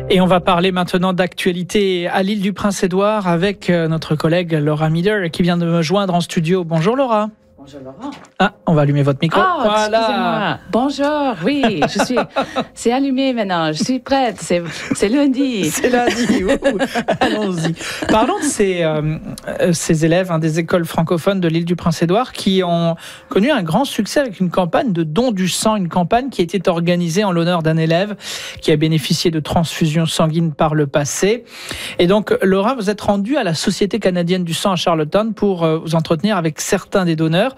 Et on va parler maintenant d'actualité à l'île du Prince-Édouard avec notre collègue Laura Miller qui vient de me joindre en studio. Bonjour Laura. Bonjour Laurent. Ah, on va allumer votre micro. Oh, excusez-moi. Bonjour, oui, c'est allumé maintenant, je suis prête, c'est lundi. C'est lundi, allons-y. Parlons de ces élèves des écoles francophones de l'île du Prince-Édouard qui ont connu un grand succès avec une campagne de don du sang, une campagne qui était organisée en l'honneur d'un élève qui a bénéficié de transfusions sanguines par le passé. Et donc, Laura, vous êtes rendue à la Société canadienne du sang à Charlottetown pour vous entretenir avec certains des donneurs.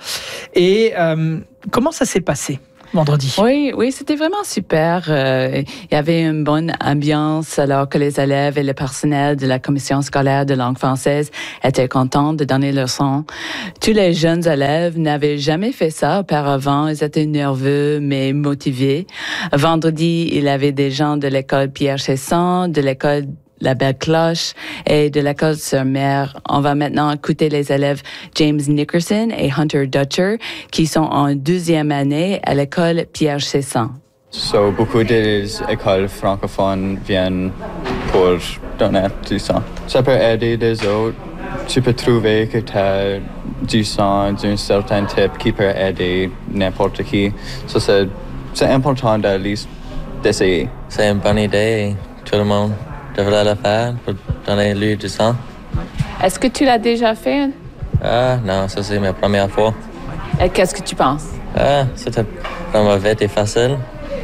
Et comment ça s'est passé vendredi? Oui, c'était vraiment super. Il y avait une bonne ambiance alors que les élèves et le personnel de la commission scolaire de langue française étaient contents de donner leur sang. Tous les jeunes élèves n'avaient jamais fait ça auparavant. Ils étaient nerveux mais motivés. Vendredi, il y avait des gens de l'école Pierre Chesson, de l'école La Belle Cloche et de l'école Sœur-Mère. On va maintenant écouter les élèves James Nickerson et Hunter Dutcher qui sont en deuxième année à l'école Pierre Chesson. Beaucoup des écoles francophones viennent pour donner du sang. Ça peut aider des autres. Tu peux trouver que tu as du sang d'un certain type qui peut aider n'importe qui. C'est important d'essayer. C'est une bonne idée. Tout le monde devrait le faire pour donner lui du sang. Est-ce que tu l'as déjà fait? Non, ça c'est ma première fois. Et qu'est-ce que tu penses? C'était vraiment vite et facile.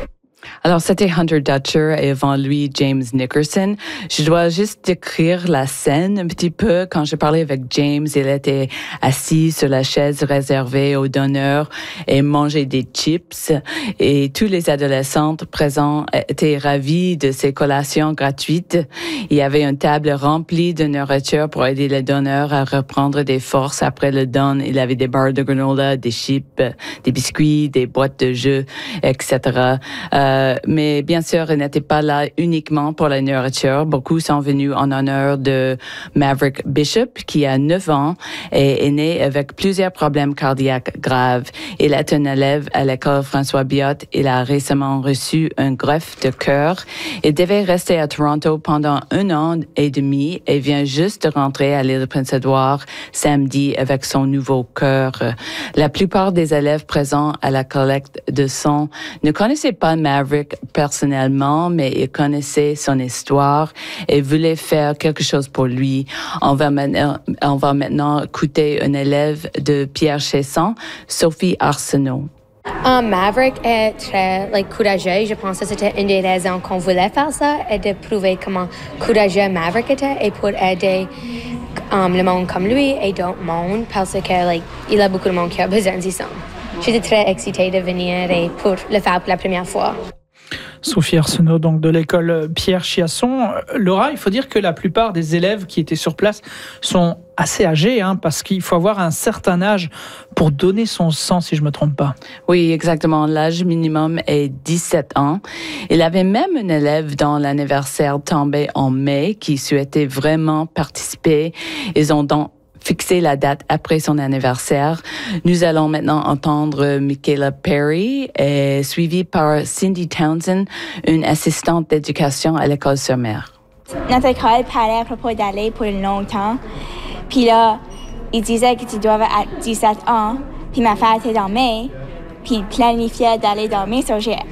Alors, c'était Hunter Dutcher et avant lui, James Nickerson. Je dois juste décrire la scène un petit peu. Quand je parlais avec James, il était assis sur la chaise réservée aux donneurs et mangeait des chips. Et tous les adolescents présents étaient ravis de ces collations gratuites. Il y avait une table remplie de nourriture pour aider les donneurs à reprendre des forces après le don. Il y avait des barres de granola, des chips, des biscuits, des boîtes de jeux, etc. Mais bien sûr, ils n'étaient pas là uniquement pour la nourriture. Beaucoup sont venus en honneur de Maverick Bishop, qui a 9 ans et est né avec plusieurs problèmes cardiaques graves. Il est un élève à l'école François Biot. Il a récemment reçu un greffe de cœur. Il devait rester à Toronto pendant 1 an et demi et vient juste de rentrer à l'île de Prince-Édouard samedi avec son nouveau cœur. La plupart des élèves présents à la collecte de sang ne connaissaient pas Maverick personnellement, mais il connaissait son histoire et voulait faire quelque chose pour lui. On va maintenant écouter une élève de Pierre Chesson, Sophie Arsenault. Maverick est très courageux. Je pense que c'était une des raisons qu'on voulait faire ça et de prouver comment courageux Maverick était et pour aider le monde comme lui et d'autres mondes parce que il y a beaucoup de monde qui a besoin de ça. J'étais très excitée de venir et pour le faire pour la première fois. Sophie Arsenault, donc de l'école Pierre Chiasson. Laura, il faut dire que la plupart des élèves qui étaient sur place sont assez âgés, parce qu'il faut avoir un certain âge pour donner son sang, si je ne me trompe pas. Oui, exactement. L'âge minimum est 17 ans. Il y avait même un élève dont l'anniversaire tombait en mai qui souhaitait vraiment participer. Ils ont donc fixer la date après son anniversaire. Nous allons maintenant entendre Michaela Perry, suivie par Cindy Townsend, une assistante d'éducation à l'école Sœur-Mère. Notre école parlait à propos d'aller pour longtemps. Puis là, il disait que tu dois avoir 17 ans. Puis ma fête était dans mai. Puis il planifiait d'aller dans mai. So j'ai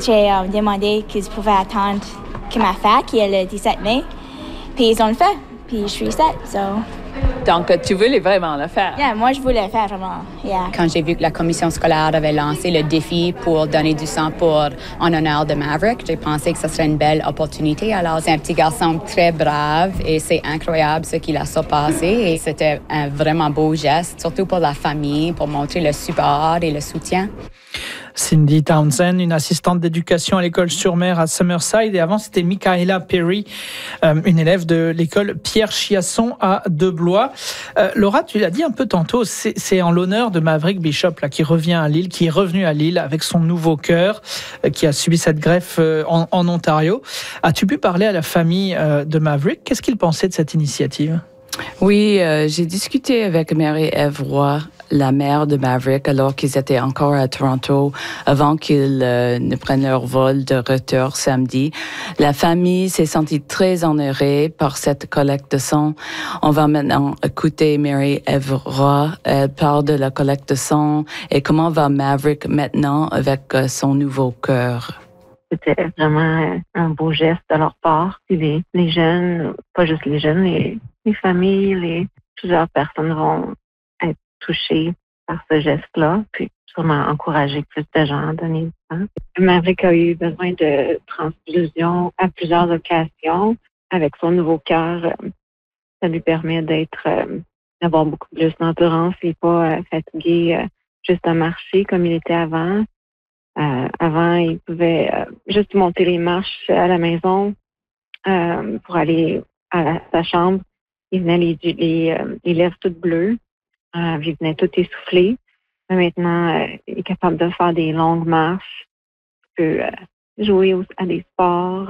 demandé que je pouvais attendre que ma fête, qui est le 17 mai. Puis ils ont le fait. Puis je suis 7, so... Donc, tu voulais vraiment le faire? Yeah, moi, je voulais le faire vraiment. Yeah. Quand j'ai vu que la commission scolaire avait lancé le défi pour donner du sang en honneur de Maverick, j'ai pensé que ce serait une belle opportunité. Alors, c'est un petit garçon très brave et c'est incroyable ce qu'il a surpassé. Et c'était un vraiment beau geste, surtout pour la famille, pour montrer le support et le soutien. Cindy Townsend, une assistante d'éducation à l'école Sur-Mer à Summerside. Et avant, c'était Michaela Perry, une élève de l'école Pierre Chiasson à Deblois. Laura, tu l'as dit un peu tantôt, c'est en l'honneur de Maverick Bishop là, qui revient à Lille, qui est revenu à Lille avec son nouveau cœur, qui a subi cette greffe en Ontario. As-tu pu parler à la famille de Maverick? Qu'est-ce qu'ils pensaient de cette initiative? Oui, j'ai discuté avec Mary-Ève Roy la mère de Maverick alors qu'ils étaient encore à Toronto avant qu'ils ne prennent leur vol de retour samedi. La famille s'est sentie très honorée par cette collecte de sang. On va maintenant écouter Mary Evra. Elle parle de la collecte de sang et comment va Maverick maintenant avec son nouveau cœur. C'était vraiment un beau geste de leur part. Puis les jeunes, pas juste les jeunes, les familles, plusieurs personnes vont être touchées par ce geste-là, puis sûrement encourager plus de gens à donner du sang. Maverick a eu besoin de transfusion à plusieurs occasions. Avec son nouveau cœur, ça lui permet d'avoir beaucoup plus d'endurance et pas fatigué juste à marcher comme il était avant. Avant, il pouvait juste monter les marches à la maison pour aller à sa chambre. Il venait les lèvres toutes bleues. Il venait tout essoufflé. Mais maintenant, il est capable de faire des longues marches. Il peut jouer à des sports.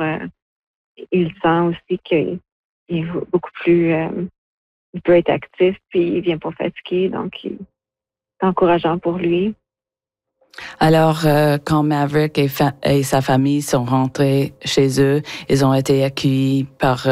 Il sent aussi qu'il est beaucoup plus... il peut être actif, puis il vient pas fatigué. Donc, c'est encourageant pour lui. Alors, quand Maverick et sa famille sont rentrés chez eux, ils ont été accueillis par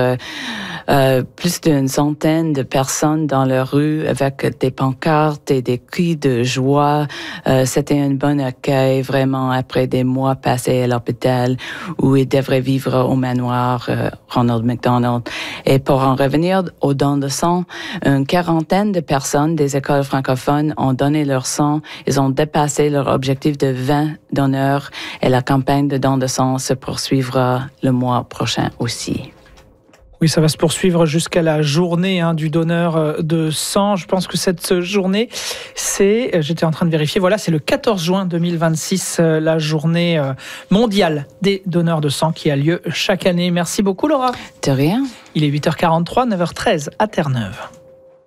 plus d'une centaine de personnes dans la rue avec des pancartes et des cris de joie. C'était un bon accueil, vraiment, après des mois passés à l'hôpital où il devrait vivre au manoir Ronald McDonald. Et pour en revenir aux dons de sang, une quarantaine de personnes des écoles francophones ont donné leur sang. Ils ont dépassé leur objectif de 20 donneurs et la campagne de dons de sang se poursuivra le mois prochain aussi. Oui, ça va se poursuivre jusqu'à la journée du donneur de sang. Je pense que cette journée, j'étais en train de vérifier, voilà, c'est le 14 juin 2026, la journée mondiale des donneurs de sang qui a lieu chaque année. Merci beaucoup, Laura. De rien. Il est 8h43, 9h13 à Terre-Neuve.